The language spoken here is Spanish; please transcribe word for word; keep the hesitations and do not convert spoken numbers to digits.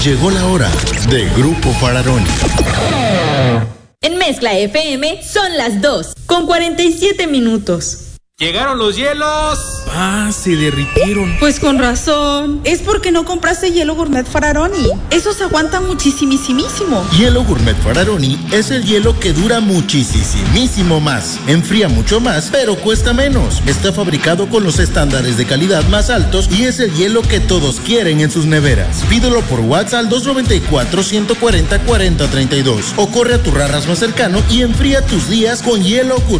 Llegó la hora de Grupo Fararoni. En Mezcla F M son las dos, con cuarenta y siete minutos. ¡Llegaron los hielos! Ah, se derritieron. Pues con razón. Es porque no compraste hielo Gourmet Fararoni. Esos aguantan muchísimísimo. Hielo Gourmet Fararoni es el hielo que dura muchísimísimo más. Enfría mucho más, pero cuesta menos. Está fabricado con los estándares de calidad más altos y es el hielo que todos quieren en sus neveras. Pídelo por WhatsApp al dos nueve cuatro, uno cuatro cero, cuarenta treinta y dos o corre a tu Rarras más cercano y enfría tus días con hielo Gourmet